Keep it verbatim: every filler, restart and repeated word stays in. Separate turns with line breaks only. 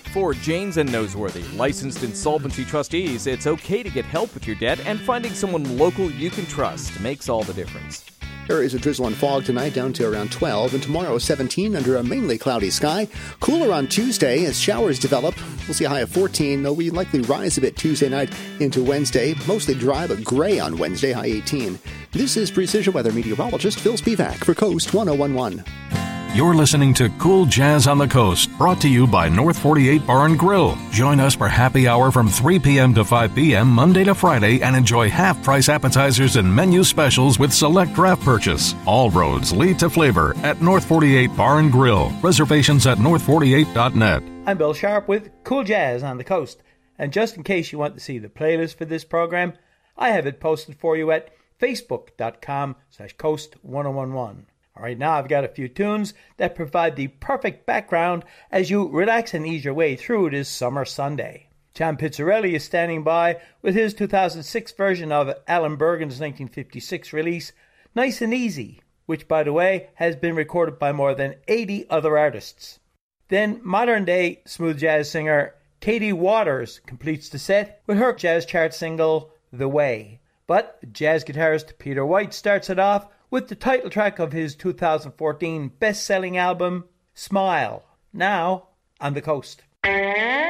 For Janes and Noseworthy, licensed insolvency trustees, it's okay to get help with your debt, and finding someone local you can trust makes all the difference.
There is a drizzle and fog tonight down to around twelve, and tomorrow seventeen under a mainly cloudy sky. Cooler on Tuesday as showers develop. We'll see a high of fourteen, though we likely rise a bit Tuesday night into Wednesday. Mostly dry but gray on Wednesday, high eighteen. This is Precision Weather meteorologist Phil Spivak for Coast one oh one point one.
You're listening to Cool Jazz on the Coast, brought to you by North forty-eight Bar and Grill. Join us for happy hour from three p.m. to five p.m. Monday to Friday and enjoy half-price appetizers and menu specials with select draft purchase. All roads lead to flavor at North forty-eight Bar and Grill. Reservations at north forty-eight dot net.
I'm Bill Sharp with Cool Jazz on the Coast. And just in case you want to see the playlist for this program, I have it posted for you at facebook.com slash coast1011. All right, now I've got a few tunes that provide the perfect background as you relax and ease your way through this summer Sunday. John Pizzarelli is standing by with his two thousand six version of Alan Bergen's nineteen fifty-six release, Nice and Easy, which, by the way, has been recorded by more than eighty other artists. Then modern-day smooth jazz singer Katie Waters completes the set with her jazz chart single, The Way. But jazz guitarist Peter White starts it off with the title track of his two thousand fourteen best-selling album, Smile, now on the Coast.